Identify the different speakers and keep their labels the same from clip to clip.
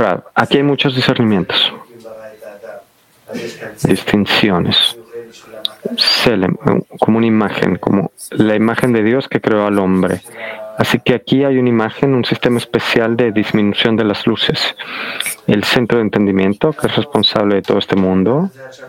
Speaker 1: Rav, aquí hay muchos discernimientos, distinciones. Selem, como una imagen, como la imagen de Dios que creó al hombre. Así que aquí hay una imagen, un sistema especial de disminución de las luces. El centro de entendimiento, que es responsable de todo este mundo,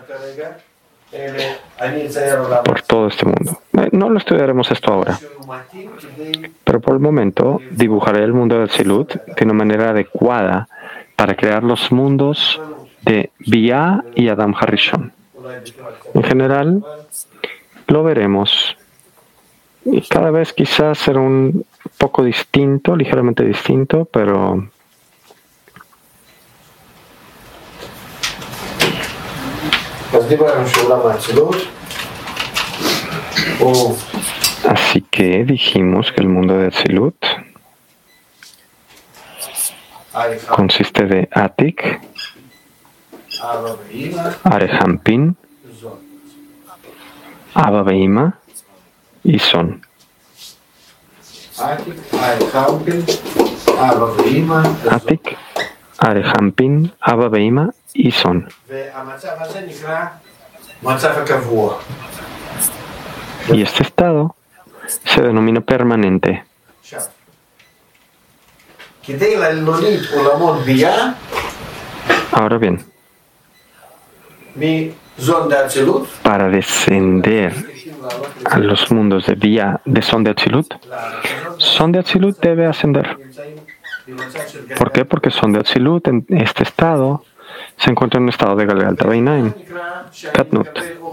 Speaker 1: por todo este mundo. No lo estudiaremos esto ahora, pero por el momento dibujaré el mundo del Atzilut de una manera adecuada para crear los mundos de Bia y Adam Harishon. En general, lo veremos. Y cada vez quizás será un poco distinto, ligeramente distinto, pero así que dijimos que el mundo de Atzilut consiste de Atik, Arehampin, Abba Behima y Son. Atik, Arehampin, Abba Behima y Son. Y este estado se denomina permanente. Ahora bien, para descender a los mundos de Bia de Son de Atzilut debe ascender. ¿Por qué? Porque Son de Atzilut en este estado se encuentra en un estado de Galgalta Beinaim, Katnut.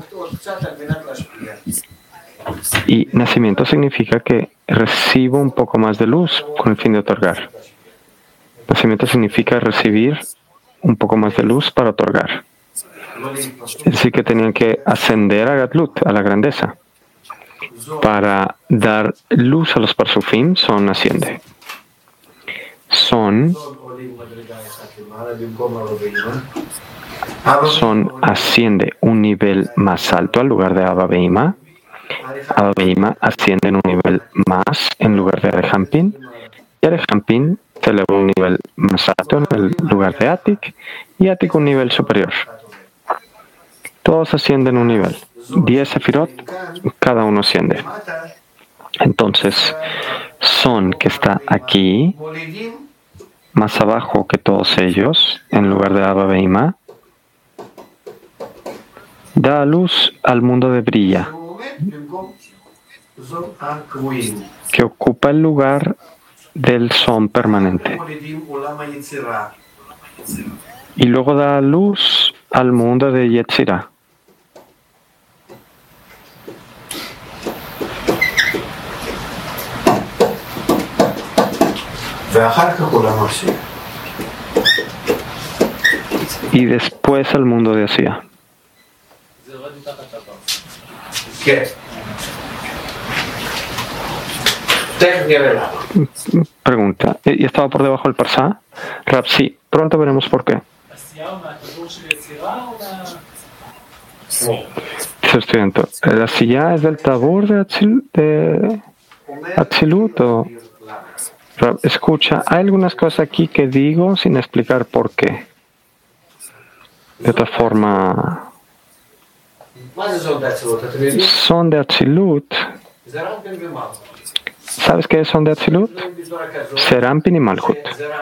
Speaker 1: Y nacimiento significa que recibo un poco más de luz con el fin de otorgar. Nacimiento significa recibir un poco más de luz para otorgar. Es decir, que tenían que ascender a Gatlut, a la grandeza. Para dar luz a los Parsufim, Son asciende. Son asciende un nivel más alto al lugar de Abba Behima. Abba Behima asciende en un nivel más en lugar de Arehampin. Y Arehampin se eleva un nivel más alto en el lugar de Atik. Y Atik un nivel superior. Todos ascienden un nivel. 10 sefirot, cada uno asciende. Entonces, Son que está aquí, más abajo que todos ellos, en lugar de Abba Behima, da a luz al mundo de Brilla, que ocupa el lugar del Son permanente. Y luego da a luz al mundo de Yetzirah. Y después al mundo de Asia. Pregunta, ¿y estaba por debajo del Parsá? Rab, sí, pronto veremos por qué. Dice estudiante, ¿la silla es del tabur de Atzilut o...? Rab, escucha, hay algunas cosas aquí que digo sin explicar por qué. De otra forma, Son de Atzilut. ¿Sabes qué es Son de Atzilut? Serampin y Malhut.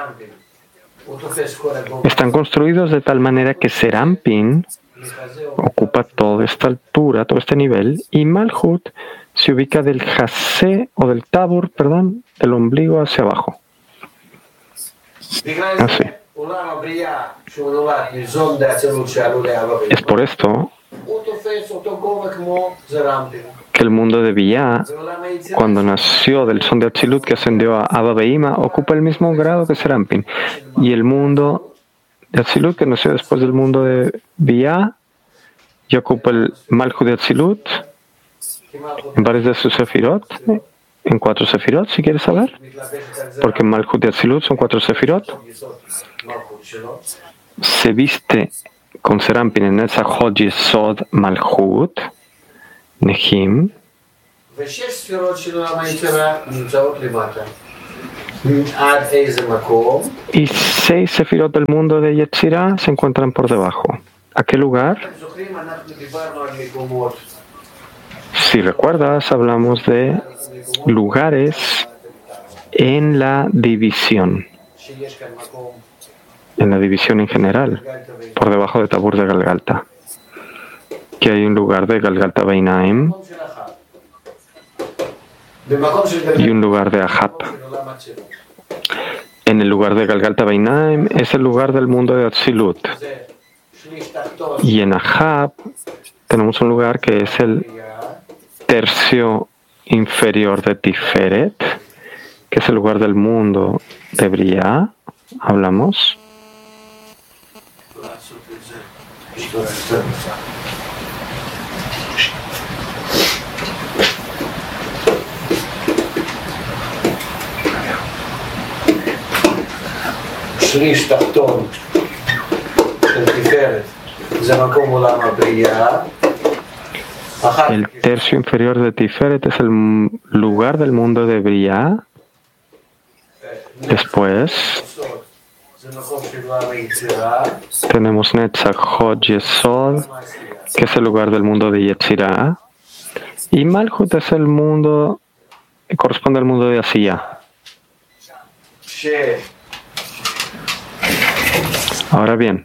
Speaker 1: Están construidos de tal manera que Serampin ocupa toda esta altura, todo este nivel, y Malhut se ubica del Jasé o del Tabur, perdón, del ombligo hacia abajo. Así. Es por esto que el mundo de Bia, cuando nació del Son de Atzilut que ascendió a Abba Behima, ocupa el mismo grado que Serampin. Y el mundo de Atzilut que nació después del mundo de Bia, y ocupa el Malhut de Atzilut en varios de sus sefirot, en 4 sefirot, si quieres saber, porque Malhut de Atzilut son 4 sefirot. Se viste con Serampin en esa Hod Yesod Malhut, Nehim, Y 6 sefirot del mundo de Yetzirah se encuentran por debajo. ¿A qué lugar? Si recuerdas, hablamos de lugares en la división. En la división en general, por debajo de Tabur de Galgalta. Que hay un lugar de Galgalta Beinaim y un lugar de Ahab. En el lugar de Galgalta Beinaim es el lugar del mundo de Atzilut. Y en Ahab tenemos un lugar que es el tercio inferior de Tiferet, que es el lugar del mundo de Briah. Hablamos. El tercio inferior de Tiferet es el lugar del mundo de Briah. Después tenemos Netzach Hod Yesod, que es el lugar del mundo de Yetzirah. Y Malchut es el mundo, corresponde al mundo de Asiyah. Ahora bien,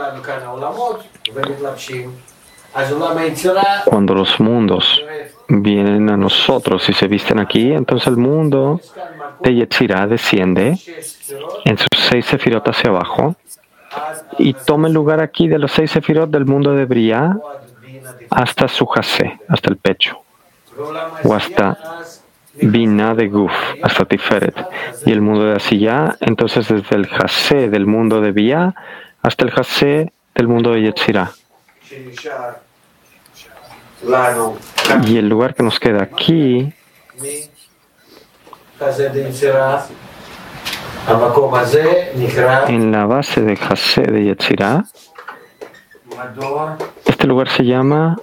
Speaker 1: cuando los mundos vienen a nosotros y se visten aquí, entonces el mundo de Yetzirah desciende en sus 6 sefirot hacia abajo y toma el lugar aquí de los 6 sefirot del mundo de Briah hasta su jasé, hasta el pecho, o hasta Binah de Guf, hasta Tiferet. Y el mundo de Asiyah, entonces desde el jasé del mundo de Briah hasta el jasé del mundo de Yetzirah. Y el lugar que nos queda aquí en la base de jasé de Yetzirah, este lugar se llama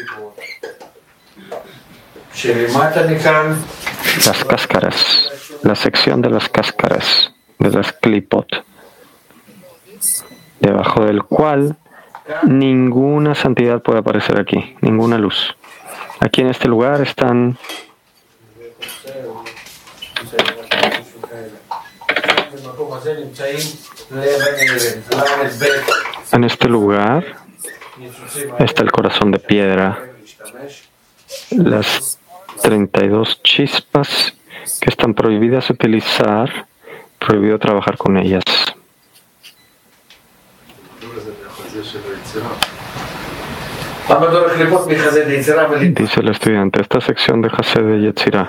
Speaker 1: las cáscaras, la sección de las cáscaras, de las klipot, debajo del cual ninguna santidad puede aparecer aquí, ninguna luz. Aquí en este lugar están en este lugar está el corazón de piedra, las 32 chispas que están prohibidas utilizar, prohibido trabajar con ellas. Dice el estudiante, esta sección de Jasé de Yetzirah.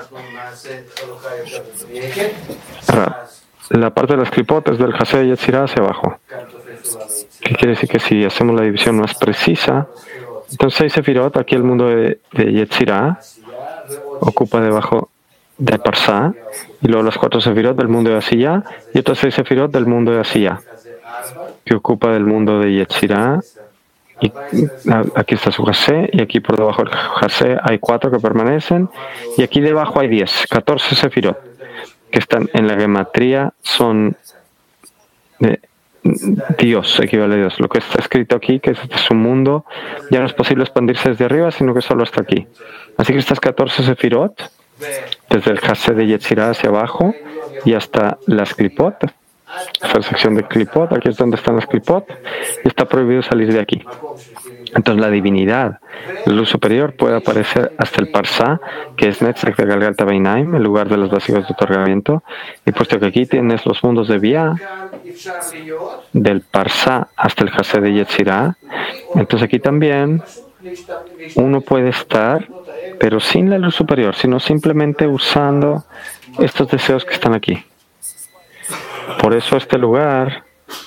Speaker 1: La parte de las klipot es del Jasé de Yetzirah hacia abajo. ¿Qué quiere decir? Que si hacemos la división más precisa, entonces 6 sefirot, aquí el mundo de Yetzirah ocupa debajo de Parsá, y luego las 4 sefirot del mundo de Asiyah, y otras 6 sefirot del mundo de Asiyah, que ocupa del mundo de Yetzirah. Y aquí está su jasé, y aquí por debajo del jasé hay 4 que permanecen, y aquí debajo hay 10, 14 sefirot, que están en la gematría, son de Dios, equivale a Dios. Lo que está escrito aquí, que este es un mundo, ya no es posible expandirse desde arriba, sino que solo hasta aquí. Así que estas 14 sefirot, desde el jasé de Yetzirah hacia abajo, y hasta las klipot, esta sección de klipot, aquí es donde están las klipot, y está prohibido salir de aquí. Entonces la divinidad, la luz superior, puede aparecer hasta el Parsá, que es Netzach de Galgalta Beinaim, el lugar de los vacíos de otorgamiento, y puesto que aquí tienes los mundos de Briah, del Parsá hasta el Jasé de Yetzirah, entonces aquí también uno puede estar, pero sin la luz superior, sino simplemente usando estos deseos que están aquí. Por eso este lugar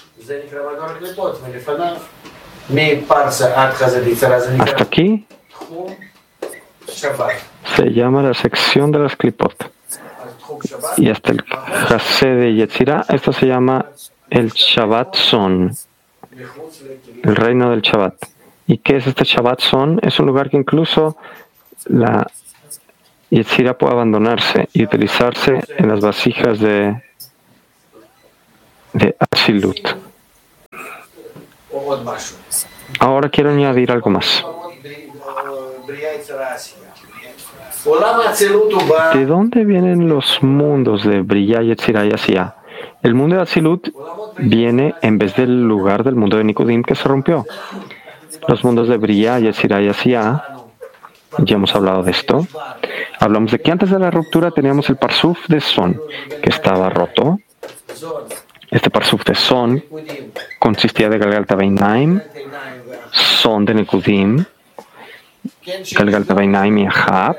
Speaker 1: hasta aquí se llama la sección de las klipot, y hasta el Jasé de Yetzirah, esto se llama el Shabbat Son, el reino del Shabbat. ¿Y qué es este Shabbat Son? Es un lugar que incluso la Yetzirah puede abandonarse y utilizarse en las vasijas de de Atzilut. Ahora quiero añadir algo más. ¿De dónde vienen los mundos de Briya, Yetzirah y Asiya? El mundo de Atzilut viene en vez del lugar del mundo de Nikudim que se rompió. Los mundos de Briya, Yetzirah y Asiya, ya hemos hablado de esto. Hablamos de que antes de la ruptura teníamos el Parsuf de Son, que estaba roto. Este Parsuf de Son consistía de Galgalta Beinaim, Son de Nikudim, Galgalta Beinaim y Ahab,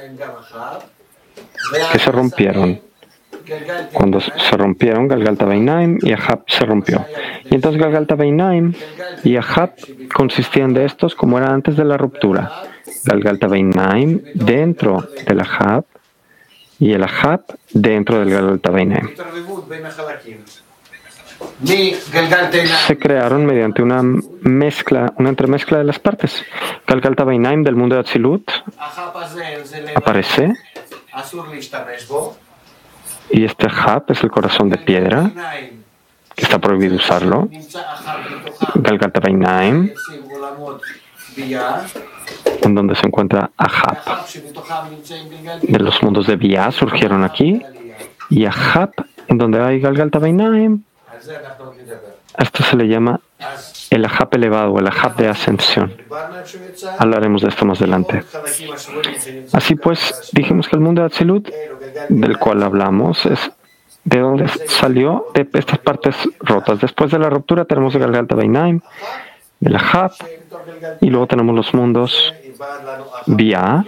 Speaker 1: que se rompieron. Cuando se rompieron, Galgalta Beinaim y Ahab se rompió. Y entonces Galgalta Beinaim y Ahab consistían de estos como era antes de la ruptura. Galgalta Beinaim dentro del Ahab y el Ahab dentro del Galgalta Beinaim. Se crearon mediante una mezcla, una entremezcla de las partes. Galgalta Beinaim del mundo de Atzilut aparece. Y este Ahab es el corazón de piedra, que está prohibido usarlo. Galgalta Beinaim, en donde se encuentra Ahab. De los mundos de Biyah surgieron aquí. Y Ahab, en donde hay Galgalta Beinaim, a esto se le llama el Ahab elevado, el Ahab de ascensión. Hablaremos de esto más adelante. Así pues, dijimos que el mundo de Atzilut, del cual hablamos, es de donde salió de estas partes rotas. Después de la ruptura tenemos el Galgalta Beinaim, el Ahab, y luego tenemos los mundos Biyah,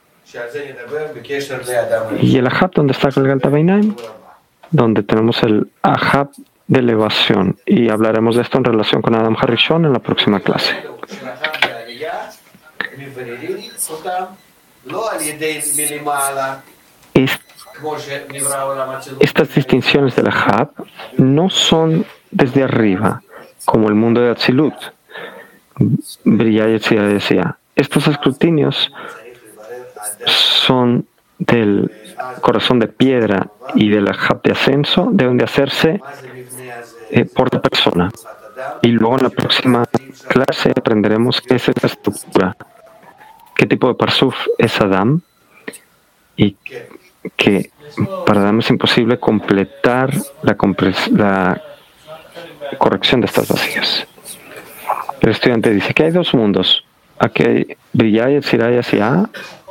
Speaker 1: y el Ahab donde está el Galgalta Beinaim, donde tenemos el Ahab de elevación, y hablaremos de esto en relación con Adam Harishon en la próxima clase. Estas distinciones del Ahab no son desde arriba, como el mundo de Atzilut. Briya, Yetzirah y Asiya. Estos escrutinios son del corazón de piedra y del Ahab de ascenso, deben de hacerse por la persona. Y luego en la próxima clase aprenderemos qué es esta estructura, qué tipo de Parsuf es Adam, y que para Adam es imposible completar la corrección de estas vasijas. El estudiante dice que hay dos mundos. Aquí hay Briya, Yetzirah y Asiya.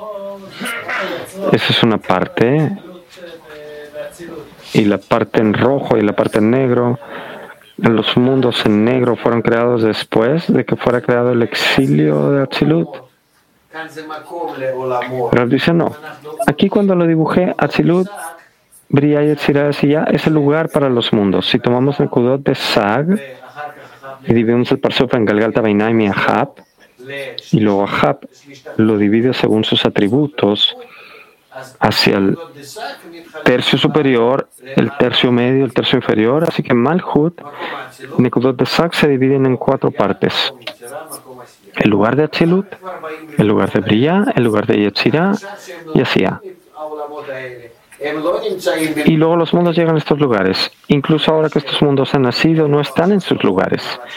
Speaker 1: Esa es una parte. Y la parte en rojo y la parte en negro. Los mundos en negro fueron creados después de que fuera creado el exilio de Atzilut. Pero él dice no. Aquí cuando lo dibujé, Atzilut, Briya, Yetzirah y Asiya es el lugar para los mundos. Si tomamos el Nekudot de Sag y dividimos el Parsuf en Galgalta Beinaim y Ahab, y luego Ahab lo divide según sus atributos hacia el tercio superior, el tercio medio, el tercio inferior. Así que Malhut, Nekudot de Sag se dividen en cuatro partes: el lugar de Atzilut, el lugar de Briya, el lugar de Yetzirah y Asiya. Y luego los mundos llegan a estos lugares. Incluso ahora que estos mundos han nacido, no están en sus lugares.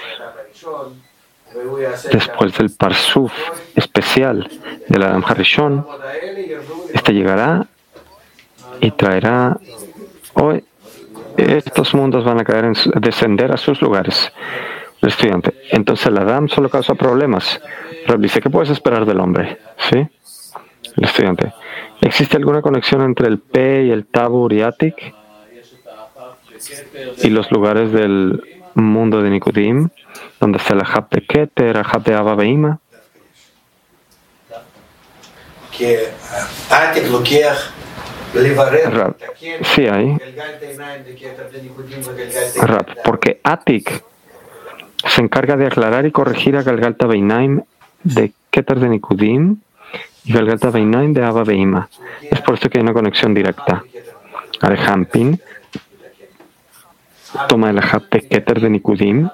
Speaker 1: Después del Parsuf especial del Adam Harishon, este llegará y traerá. Hoy estos mundos van a descender a sus lugares. El estudiante. Entonces el Adam solo causa problemas. Pero dice, ¿qué puedes esperar del hombre? ¿Sí? El estudiante. ¿Existe alguna conexión entre el P y el Tabur y Atik y los lugares del mundo de Nikudim, donde está el Ahab de Keter, Ahab de Abba Beima? Rab, sí hay. Rab, porque Atik se encarga de aclarar y corregir a Galgalta Beinaim de Keter de Nikudim y Galgalta Beinaim de Abba Beima. Es por esto que hay una conexión directa. Arehampin toma el Ahab de Keter de Nikudim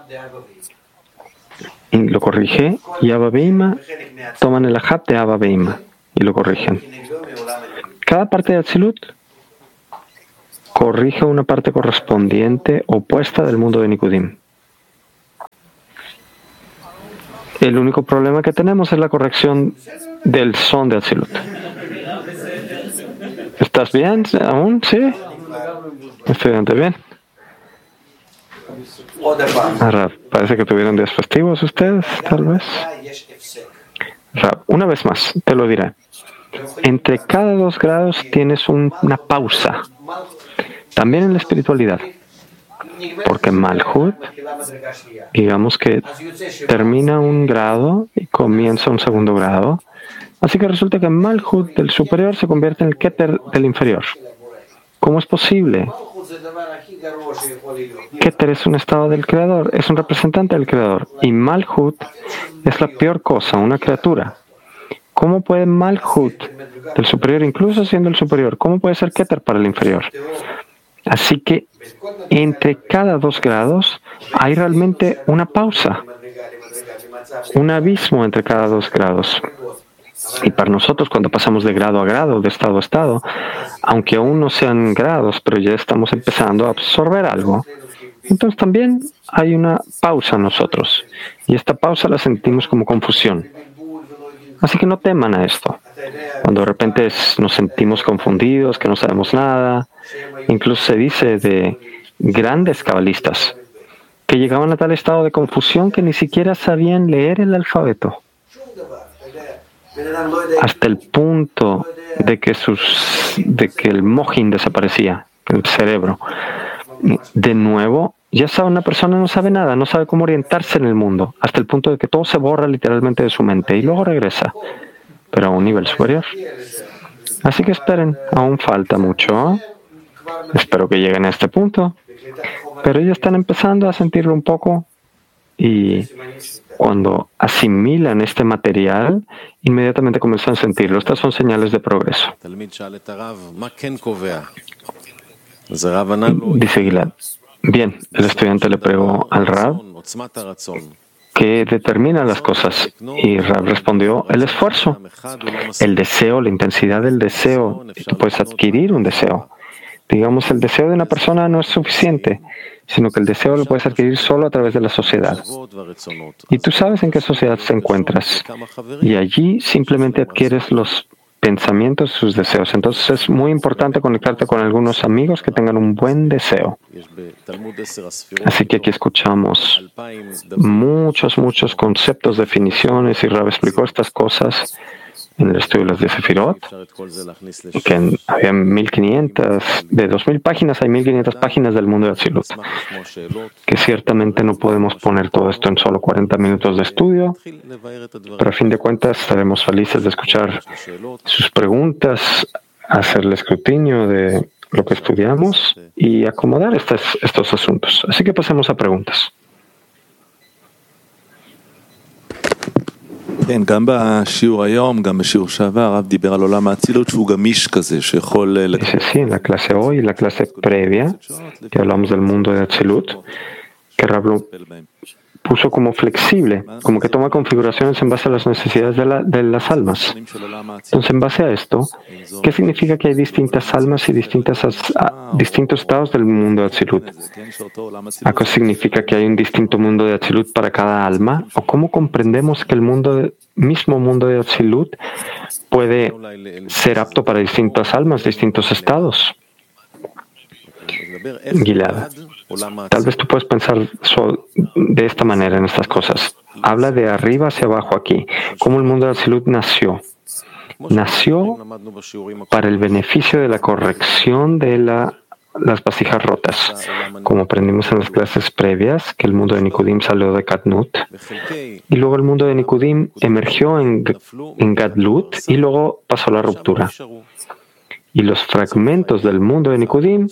Speaker 1: y lo corrige, y Abba Beima toman el Ahab de Abba Beima y lo corrigen. Cada parte de Atzilut corrige una parte correspondiente opuesta del mundo de Nikudim. El único problema que tenemos es la corrección del son de Atzilut. ¿Estás bien aún? ¿Sí? Estudiante, bien. Rab, parece que tuvieron días festivos ustedes, tal vez. Rab, una vez más, te lo diré. Entre cada 2 grados tienes una pausa. También en la espiritualidad. Porque Malhut, digamos que termina un grado y comienza un segundo grado. Así que resulta que Malhut del superior se convierte en el Keter del inferior. ¿Cómo es posible? Keter es un estado del creador, es un representante del creador. Y Malhut es la peor cosa, una criatura. ¿Cómo puede Malhut del superior, incluso siendo el superior, cómo puede ser Keter para el inferior? Así que entre cada 2 grados hay realmente una pausa, un abismo entre cada 2 grados. Y para nosotros, cuando pasamos de grado a grado, de estado a estado, aunque aún no sean grados, pero ya estamos empezando a absorber algo, entonces también hay una pausa en nosotros. Y esta pausa la sentimos como confusión. Así que no teman a esto. Cuando de repente nos sentimos confundidos, que no sabemos nada, incluso se dice de grandes cabalistas que llegaban a tal estado de confusión que ni siquiera sabían leer el alfabeto. Hasta el punto de que el mojín desaparecía, el cerebro. De nuevo, ya sabe, una persona no sabe nada, no sabe cómo orientarse en el mundo, hasta el punto de que todo se borra literalmente de su mente y luego regresa, pero a un nivel superior. Así que esperen, aún falta mucho. Espero que lleguen a este punto, pero ya están empezando a sentirlo un poco y cuando asimilan este material, inmediatamente comienzan a sentirlo. Estas son señales de progreso. Dice Gilad. Bien, el estudiante le preguntó al Rab qué determina las cosas. Y Rab respondió, el esfuerzo, el deseo, la intensidad del deseo. Tú puedes adquirir un deseo. Digamos, el deseo de una persona no es suficiente, sino que el deseo lo puedes adquirir solo a través de la sociedad. Y tú sabes en qué sociedad te encuentras. Y allí simplemente adquieres los pensamientos, sus deseos. Entonces es muy importante conectarte con algunos amigos que tengan un buen deseo. Así que aquí escuchamos muchos conceptos, definiciones, y Rab explicó estas cosas en el estudio de las 10 Sefirot, que había 1500, de 2000 páginas hay 1500 páginas del mundo de Atzilut, que ciertamente no podemos poner todo esto en solo 40 minutos de estudio, pero a fin de cuentas estaremos felices de escuchar sus preguntas, hacer el escrutinio de lo que estudiamos y acomodar estos asuntos. Así que pasemos a preguntas.
Speaker 2: Dice
Speaker 1: sí, en la clase hoy y la clase previa, que hablamos del mundo de Atzilut, que Rab lo puso como flexible, como que toma configuraciones en base a las necesidades de las almas. Entonces, en base a esto, ¿qué significa que hay distintas almas y distintos estados del mundo de Atzilut? ¿Acaso significa que hay un distinto mundo de Atzilut para cada alma? ¿O cómo comprendemos que el mismo mundo de Atzilut puede ser apto para distintas almas, distintos estados? Gilad, tal vez tú puedes pensar de esta manera en estas cosas. Habla de arriba hacia abajo aquí. ¿Cómo el mundo de Atzilut nació? Nació para el beneficio de la corrección de las vasijas rotas. Como aprendimos en las clases previas, que el mundo de Nikudim salió de Katnut, y luego el mundo de Nikudim emergió en Gadlut, y luego pasó la ruptura. Y los fragmentos del mundo de Nikudim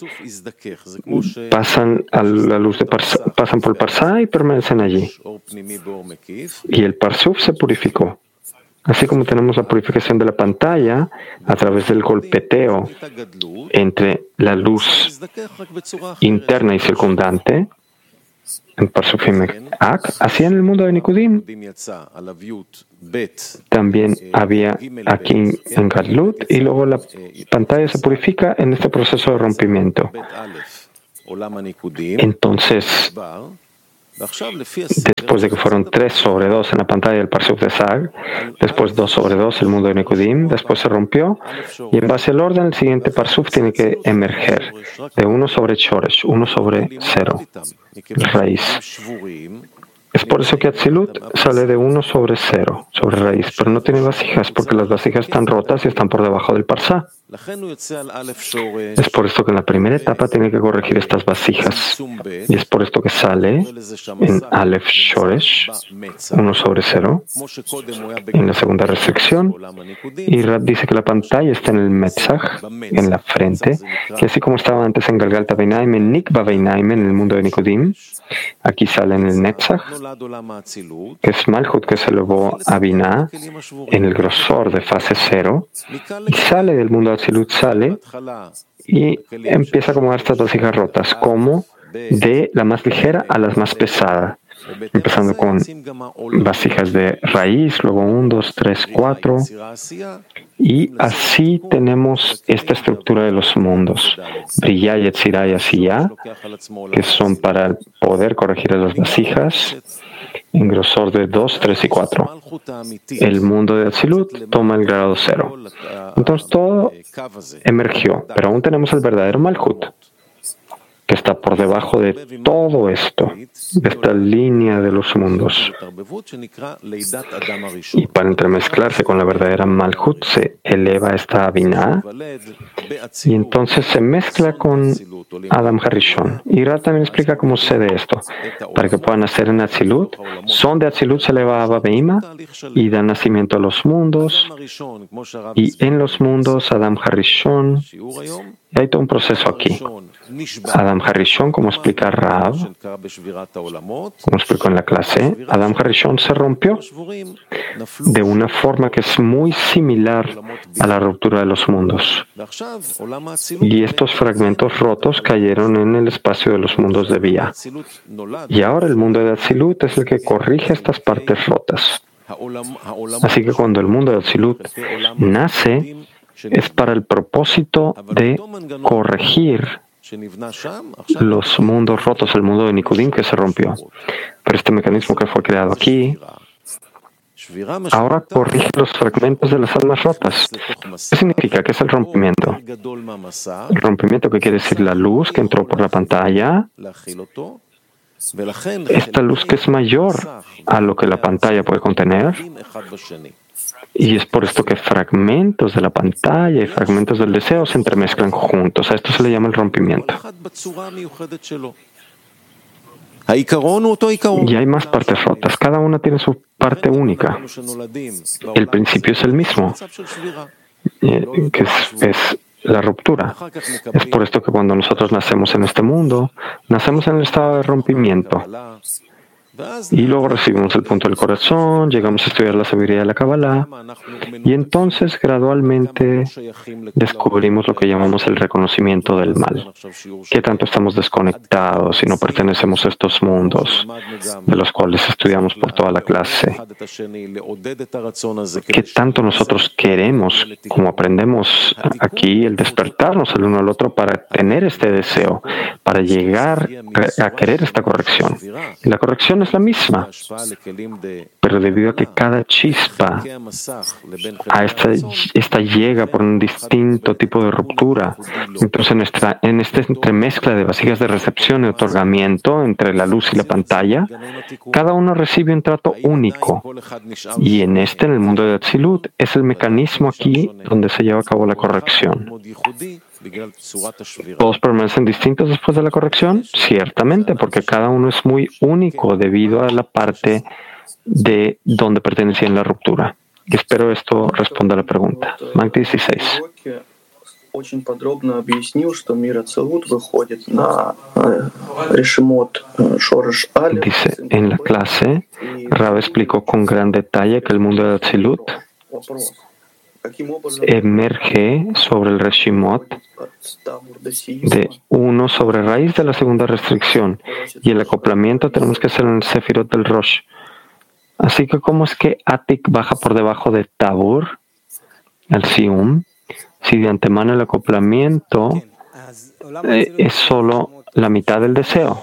Speaker 1: pasan a la luz pasan por el Parsá y permanecen allí. Y el Parsuf se purificó. Así como tenemos la purificación de la pantalla a través del golpeteo entre la luz interna y circundante, en Parsufim Ak, así en el mundo de Nikudim. También había aquí en Gadlut y luego la pantalla se purifica en este proceso de rompimiento. Entonces, después de que fueron 3/2 en la pantalla del Parsuf de Sag, después 2/2 el mundo de Nikudim, después se rompió, y en base al orden, el siguiente Parsuf tiene que emerger de 1/Shoresh, 1/0, raíz. Es por eso que Atzilut sale de 1/0, sobre raíz, pero no tiene vasijas, porque las vasijas están rotas y están por debajo del Parsá. Es por esto que en la primera etapa tiene que corregir estas vasijas. Y es por esto que sale en Aleph Shoresh, 1/0, en la segunda restricción. Y Rab dice que la pantalla está en el Metzach, en la frente, que así como estaba antes en Galgalta Beinaim, en Nikba Beinaim, en el mundo de Nikudim, aquí sale en el Netzach, que es Malchut, que se elevó a Binah en el grosor de fase 0, y sale del mundo de Atzilut, sale y empieza a acomodar estas vasijas rotas, como de la más ligera a las más pesadas, empezando con vasijas de raíz, luego 1, 2, 3, 4, y así tenemos esta estructura de los mundos, Briyá, Yetzirá y Asiyá, que son para poder corregir las vasijas en grosor de 2, 3 y 4. El mundo de Atzilut toma el grado 0. Entonces todo emergió, pero aún tenemos el verdadero Malchut, que está por debajo de todo esto, de esta línea de los mundos. Y para entremezclarse con la verdadera Malchut, se eleva esta Binah, y entonces se mezcla con Adam Harishon. Y Ra también explica cómo sucede esto. Para que puedan nacer en Atzilut, son de Atzilut se eleva a Abba Beima y dan nacimiento a los mundos, y en los mundos Adam Harishon. Y hay todo un proceso aquí. Adam Harishon, como explica Rav, como explicó en la clase, Adam Harishon se rompió de una forma que es muy similar a la ruptura de los mundos. Y estos fragmentos rotos cayeron en el espacio de los mundos de Bia. Y ahora el mundo de Atzilut es el que corrige estas partes rotas. Así que cuando el mundo de Atzilut nace, es para el propósito de corregir los mundos rotos, el mundo de Nikudim que se rompió. Pero este mecanismo que fue creado aquí ahora corrige los fragmentos de las almas rotas. ¿Qué significa? ¿Qué es el rompimiento? El rompimiento, que quiere decir la luz que entró por la pantalla, esta luz que es mayor a lo que la pantalla puede contener. Y es por esto que fragmentos de la pantalla y fragmentos del deseo se entremezclan juntos. A esto se le llama el rompimiento. Y hay más partes rotas. Cada una tiene su parte única. El principio es el mismo, que es la ruptura. Es por esto que cuando nosotros nacemos en este mundo, nacemos en el estado de rompimiento. Y luego recibimos el punto del corazón, llegamos a estudiar la sabiduría de la Kabbalah, y entonces gradualmente descubrimos lo que llamamos el reconocimiento del mal. ¿Qué tanto estamos desconectados y no pertenecemos a estos mundos de los cuales estudiamos por toda la clase? ¿Qué tanto nosotros queremos, como aprendemos aquí, el despertarnos el uno al otro para tener este deseo, para llegar a querer esta corrección? Y la corrección es la misma, pero debido a que cada chispa a esta llega por un distinto tipo de ruptura, entonces en esta entremezcla de vasijas de recepción y otorgamiento entre la luz y la pantalla, cada uno recibe un trato único, y en el mundo de Atzilut, es el mecanismo aquí donde se lleva a cabo la corrección. ¿Todos permanecen distintos después de la corrección? Ciertamente, porque cada uno es muy único debido a la parte de donde pertenecía en la ruptura. Y espero esto responda a la pregunta. Mag 16.
Speaker 2: Очень подробно объяснил, что мир Ацилут выходит на решимот Шореш Алеф.
Speaker 1: Dice, en la clase, Rab explicó con gran detalle que el mundo de Atzilut emerge sobre el Reshimot de 1 sobre raíz de la segunda restricción, y el acoplamiento tenemos que hacer en el Sefirot del Rosh. Así que, ¿cómo es que Atik baja por debajo de Tabur, el Sium, si de antemano el acoplamiento es solo la mitad del deseo?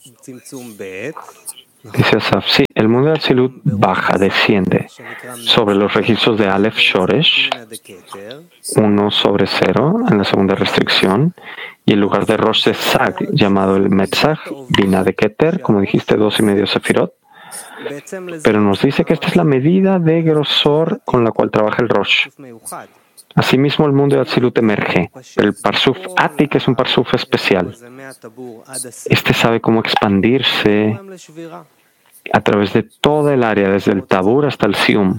Speaker 1: Dice Asaf, sí, el mundo del Silut baja, desciende sobre los registros de Aleph Shoresh, 1 sobre 0 en la segunda restricción, y el lugar de Rosh de Sag, llamado el Metzach, Bina de Keter, como dijiste, 2,5 Sefirot. Pero nos dice que esta es la medida de grosor con la cual trabaja el Rosh. Asimismo, el mundo de Atzilut emerge, pero el Parsuf Atik es un Parsuf especial. Este sabe cómo expandirse a través de toda el área, desde el Tabur hasta el Sium.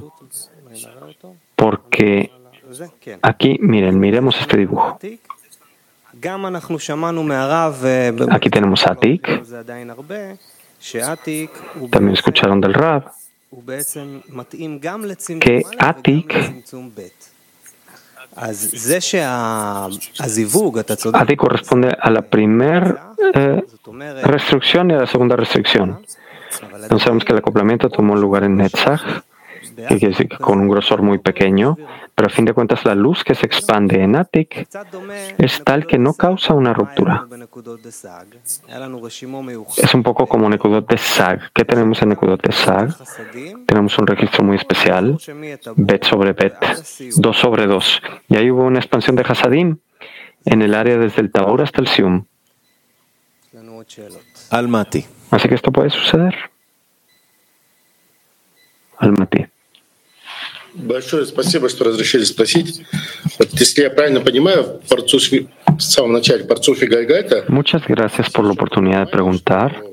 Speaker 1: Porque aquí, miremos este dibujo. Aquí tenemos Atik. También escucharon del Rab que Atik corresponde a la primera restricción y a la segunda restricción. Entonces sabemos que el acoplamiento tomó lugar en Netzach, que quiere decir que con un grosor muy pequeño, pero a fin de cuentas la luz que se expande en Atik es tal que no causa una ruptura. Es un poco como Nekudot de Sag. ¿Qué tenemos en Nekudot de Sag? Tenemos un registro muy especial, Bet sobre Bet, 2 sobre 2. Y ahí hubo una expansión de Hasadim en el área desde el Tabur hasta el Sium. Así que esto puede suceder. Almaty.
Speaker 3: Большое спасибо, что разрешили спросить. Вот, если я правильно понимаю, в самом начале Парцуф и Гальгальта.
Speaker 1: Muchas gracias por la oportunidad de preguntar.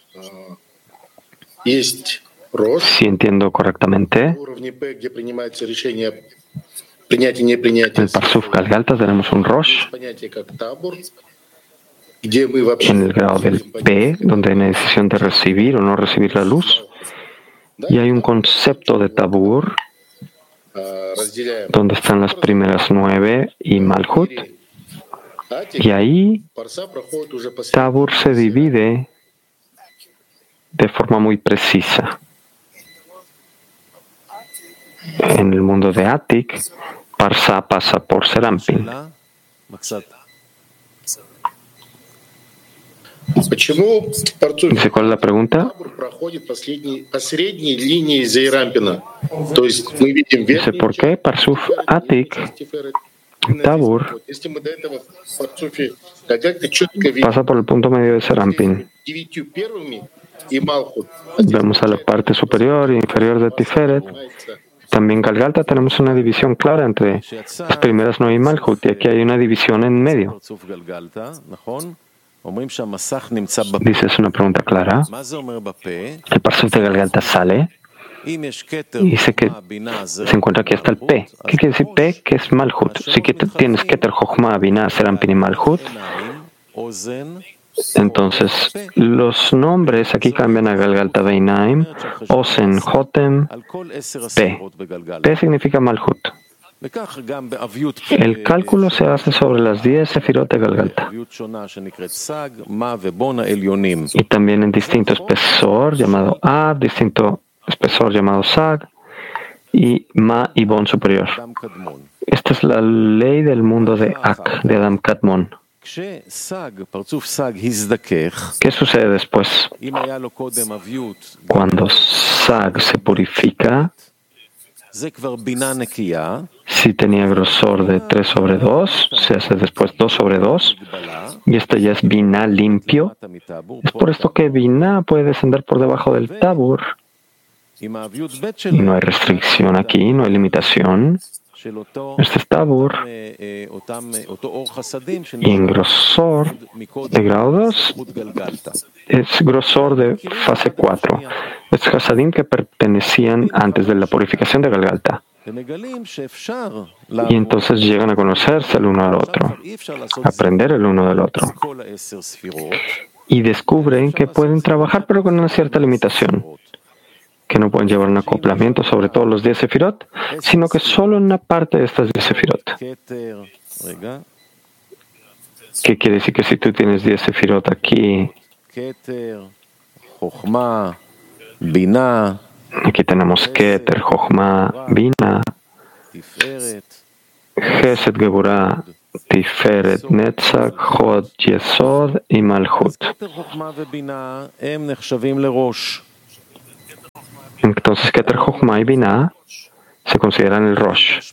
Speaker 3: Есть Рош.
Speaker 1: Si entiendo correctamente,
Speaker 3: Уровне П, где принимается решение принятия и непринятия.
Speaker 1: En el Parsuf Galgalta tenemos un Rosh.
Speaker 3: Понятие как Табур, где мы вообще.
Speaker 1: En el grado del P, donde hay una decisión de recibir o no recibir la luz. Y hay un concepto de Tabur, donde están las primeras 9 y Malhut. Y ahí Tabur se divide de forma muy precisa. En el mundo de Atik, Parsa pasa por Serampin. Dice, ¿cuál es la pregunta? Dice, ¿por qué Parsuf Atik, Tabur, pasa por el punto medio de Serampin? Vemos a la parte superior e inferior de Tiferet. También Galgalta tenemos una división clara entre las primeras 9 y Malhut, y aquí hay una división en medio. Dice, es una pregunta clara. El Parsuf de Galgalta sale y dice que se encuentra aquí hasta el P. ¿Qué quiere decir P? Que es Malhut. Si que tienes Keter, Jochma, Binah, Serampin y Malhut, entonces los nombres aquí cambian a Galgalta Beinaim, Osen, Jotem, P. P significa Malhut. El cálculo se hace sobre las 10 sefirot de Galgalta. Y también en distinto espesor llamado A, distinto espesor llamado Sag, y Ma y Bon superior. Esta es la ley del mundo de Ak, de Adam Kadmon. ¿Qué sucede después? Cuando Sag se purifica, si tenía grosor de 3 sobre 2, se hace después 2 sobre 2, y esto ya es Binah limpio. Es por esto que Binah puede descender por debajo del Tabur. Y no hay restricción aquí, no hay limitación. Este es Tabur. Y en grosor de grado 2 es grosor de fase 4. Es Hasadim que pertenecían antes de la purificación de Galgalta. Y entonces llegan a conocerse el uno al otro, aprender el uno del otro. Y descubren que pueden trabajar pero con una cierta limitación. que no pueden llevar un acoplamiento sobre todos los 10 sefirot, sino que solo en una parte de estas 10 sefirot. ¿Qué quiere decir? Que si tú tienes 10 sefirot aquí, aquí tenemos Keter, Jochma, Bina, Gesed, Geburah, Tiferet, Netzach, Hod, Yesod y Malchut. Entonces Keter, Jochma y Bina se consideran el Rosh.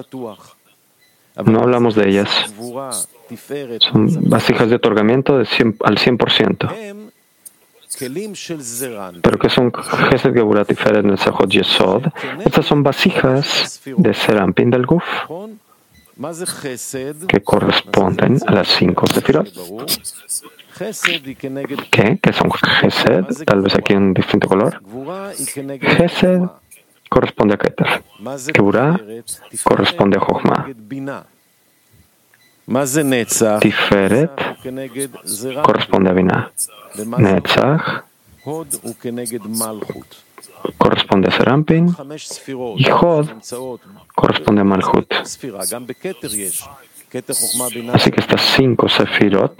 Speaker 1: No hablamos de ellas. Son vasijas de otorgamiento al 100%. Pero que son Gesed, Geburah, Tiferet, Netzach, Hod, Yesod. Estas son vasijas de Serampin del Guf, que corresponden a las 5 sefirot. ¿Qué? ¿Qué son Gesed? Tal vez aquí en distinto color. Gesed corresponde a Keter. Geburah corresponde a Jochma. Tiferet corresponde a Binah. Netzach corresponde a Serampin. Y Hod corresponde a Malchut. Así que estas 5 sefirot,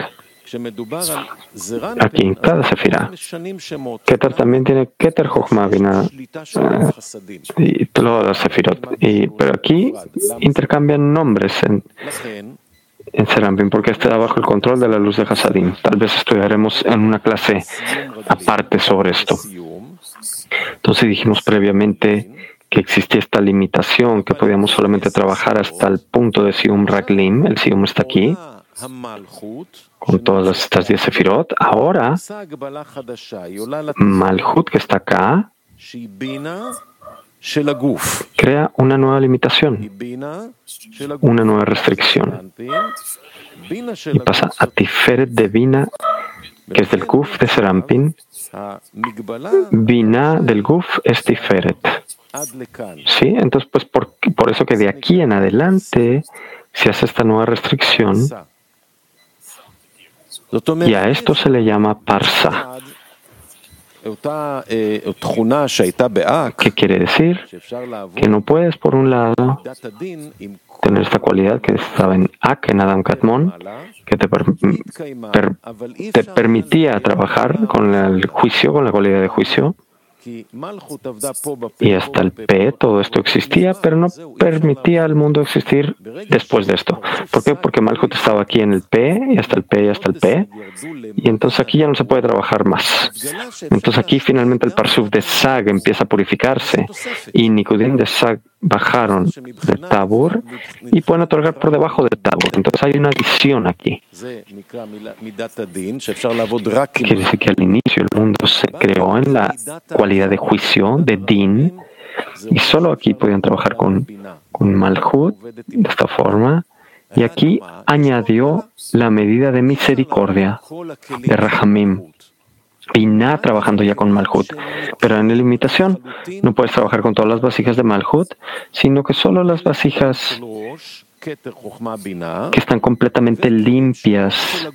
Speaker 1: aquí en cada sefira, Keter también tiene Keter, Jochma, Binah y todas las sefirot. Pero aquí intercambian nombres en Serampin, porque está bajo el control de la luz de Hasadim. Tal vez estudiaremos en una clase aparte sobre esto. Entonces dijimos previamente que existía esta limitación, que podíamos solamente trabajar hasta el punto de Sium Raglim. El Sium está aquí, con todas estas 10 sefirot. Ahora, Malchut, que está acá, crea una nueva limitación, una nueva restricción. Y pasa a Tiferet de Bina, que es del Guf de Serampin. Binah del Guf es Tiferet. ¿Sí? Entonces, pues por eso que de aquí en adelante se hace esta nueva restricción. Y a esto se le llama Parsa. ¿Qué quiere decir? Que no puedes, por un lado, tener esta cualidad que estaba en Ak, en Adam Katmon, que te permitía trabajar con el juicio, con la cualidad de juicio. Y hasta el P, todo esto existía, pero no permitía al mundo existir después de esto. ¿Por qué? Porque Malchut estaba aquí en el P, y hasta el P, y hasta el P, y entonces aquí ya no se puede trabajar más. Entonces aquí finalmente el Parsuf de Sag empieza a purificarse, y Nikudim de Sag bajaron de Tabur y pueden otorgar por debajo de Tabur. Entonces hay una adición aquí. Quiere decir que al inicio el mundo se creó en la cualidad de juicio, de Din, y solo aquí podían trabajar con Malchut de esta forma, y aquí añadió la medida de misericordia de Rahamim. Binah trabajando ya con Malchut, pero en la limitación no puedes trabajar con todas las vasijas de Malchut, sino que solo las vasijas que están completamente limpias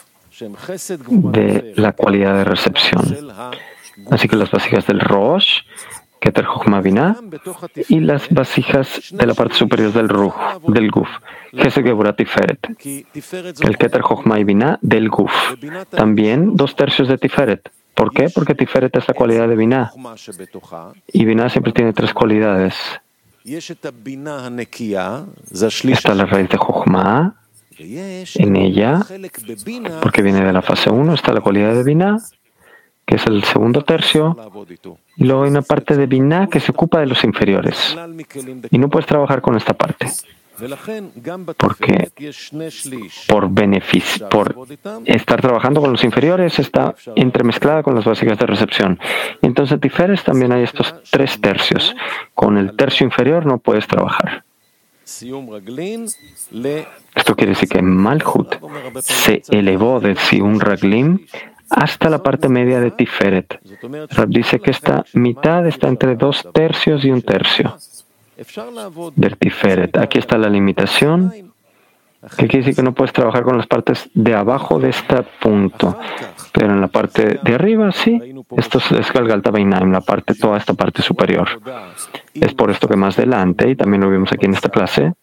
Speaker 1: de la cualidad de recepción. Así que las vasijas del Rosh, Keter, Jochma, Binah, y las vasijas de la parte superior del Ruh, del Guf, Gesed, Geburah, Tiferet. El Keter, Jochma y Binah del Guf. También 2/3 de Tiferet. ¿Por qué? Porque Tiferet es la cualidad de Binah. Y Binah siempre tiene 3 cualidades. Está la raíz de Jochma. En ella, porque viene de la fase 1, está la cualidad de Binah, que es el segundo tercio, y luego hay una parte de Binah que se ocupa de los inferiores. Y no puedes trabajar con esta parte. Porque por estar trabajando con los inferiores está entremezclada con las vasijas de recepción. Entonces, Tiferet también hay estos 3 tercios. Con el tercio inferior no puedes trabajar. Esto quiere decir que Malchut se elevó del Sium Raglim hasta la parte media de Tiferet. Rab dice que esta mitad está entre 2 tercios y 1 tercio del Tiferet. Aquí está la limitación ¿Qué quiere decir que no puedes trabajar con las partes de abajo de este punto? Pero en la parte de arriba, sí. Esto es Galgalta Beinaim, toda esta parte superior. Es por esto que más adelante, y también lo vimos aquí en esta clase,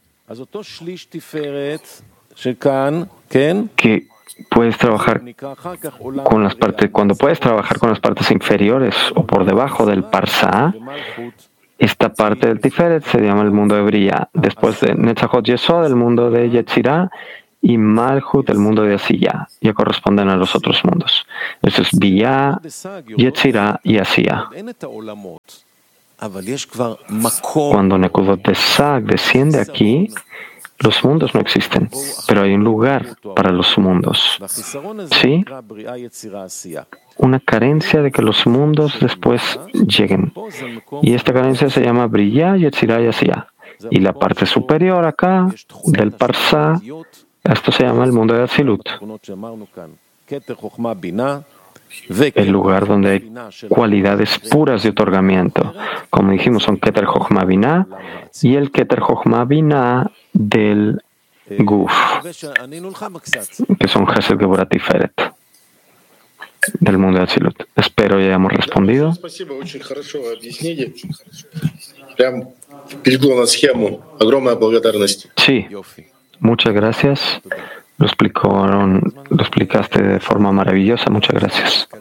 Speaker 1: que puedes trabajar con las partes, cuando puedes trabajar con las partes inferiores o por debajo del Parsa, esta parte del Tiferet se llama el mundo de Bria. Después de Netzachot Yesod, el mundo de Yetzirah, y Malchut, el mundo de Asiyah. Ya corresponden a los otros mundos. Eso es Bia, Yetzirah y Asiyah. Cuando Nekudot de Sag desciende aquí, los mundos no existen, pero hay un lugar para los mundos. ¿Sí? Una carencia de que los mundos después lleguen. Y esta carencia se llama Bria, Yetzirah y Asiyah. Y la parte superior acá, del Parsa, esto se llama el mundo de Atzilut. El lugar donde hay cualidades puras de otorgamiento. Como dijimos, son Keter Chochma Binah y el Keter Chochma Binah del Guf, que son Chesed Geburah Tiferet, del mundo de Atzilut. Espero ya hayamos respondido. Sí, muchas gracias. Lo explicaste de forma maravillosa. Muchas gracias.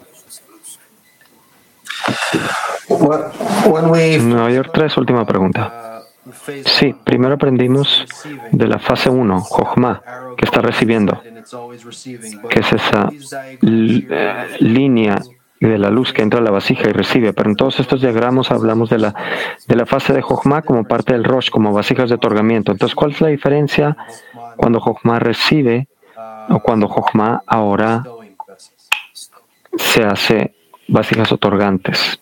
Speaker 1: Nueva York 3, última pregunta. Sí, primero aprendimos de la fase 1, Jochma, que está recibiendo, que es esa línea de la luz que entra a la vasija y recibe. Pero en todos estos diagramas hablamos de la fase de Jochma como parte del Rosh, como vasijas de otorgamiento. Entonces, ¿cuál es la diferencia cuando Jochma recibe o cuando Jochma ahora se hace vasijas otorgantes?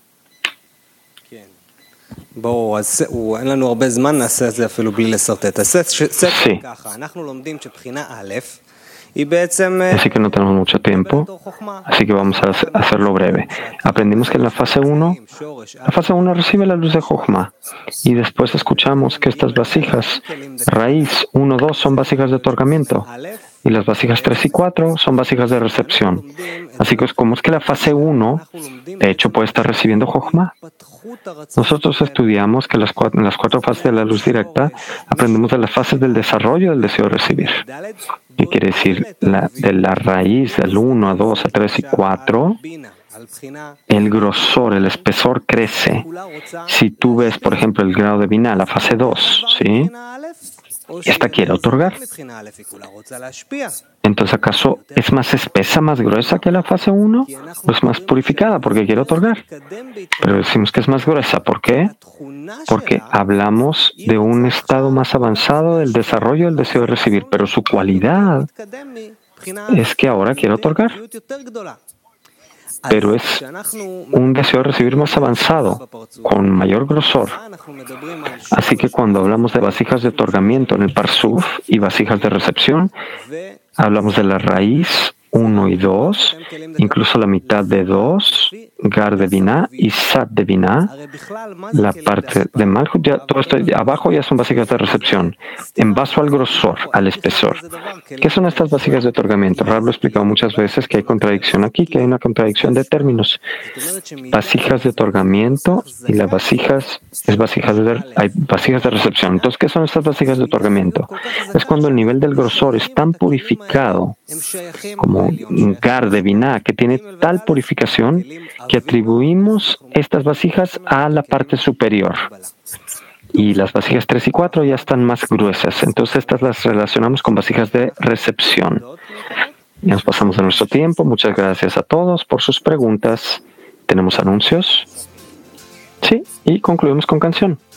Speaker 1: Así que no tenemos mucho tiempo, así que vamos a hacerlo breve. Aprendimos que en la fase 1 recibe la luz de Jochma, y después escuchamos que estas vasijas, raíz 1, 2, son vasijas de otorgamiento, y las vasijas 3 y 4 son vasijas de recepción. Así que como es que la fase 1, de hecho, puede estar recibiendo Jochma. Nosotros estudiamos que en las cuatro fases de la luz directa aprendemos de las fases del desarrollo del deseo de recibir. ¿Qué quiere decir? De la raíz del 1 a 2 a 3 y 4, el grosor, el espesor crece. Si tú ves, por ejemplo, el grado de Binah, la fase 2, ¿sí? Esta quiere otorgar. Entonces, ¿acaso es más espesa, más gruesa que la fase 1? ¿O es más purificada porque quiere otorgar? Pero decimos que es más gruesa. ¿Por qué? Porque hablamos de un estado más avanzado del desarrollo del deseo de recibir, pero su cualidad es que ahora quiere otorgar. Pero es un deseo de recibir más avanzado, con mayor grosor. Así que cuando hablamos de vasijas de otorgamiento en el Parsuf y vasijas de recepción, hablamos de la raíz 1 y 2, incluso la mitad de 2, Gar de Binah y Sat de Binah, la parte de Malchut, todo esto abajo ya son vasijas de recepción, en vaso al grosor, al espesor. ¿Qué son estas vasijas de otorgamiento? Rab lo ha explicado muchas veces que hay contradicción aquí, que hay una contradicción de términos. Vasijas de otorgamiento y las vasijas, hay vasijas de recepción. Entonces, ¿qué son estas vasijas de otorgamiento? Es cuando el nivel del grosor es tan purificado como un Gar de Binah, que tiene tal purificación que atribuimos estas vasijas a la parte superior. Y las vasijas 3 y 4 ya están más gruesas. Entonces estas las relacionamos con vasijas de recepción. Ya nos pasamos de nuestro tiempo. Muchas gracias a todos por sus preguntas. ¿Tenemos anuncios? Sí, y concluimos con canción.